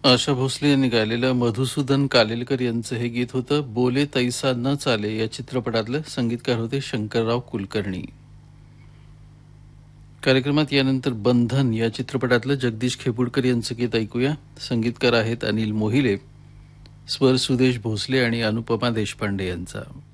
आशा भोसले यांनी गायलेलं मधुसूदन कालेलकर यांचं हे गीत होतं. बोले तैसा न चाले या चित्रपटातलं. संगीतकार होते शंकरराव कुलकर्णी. कार्यक्रमात यानंतर बंधन या चित्रपटातलं जगदीश खेपुडकर यांचं गीत ऐकूया. संगीतकार आहेत अनिल मोहिले, स्वर सुदेश भोसले आणि अनुपमा देशपांडे यांचा.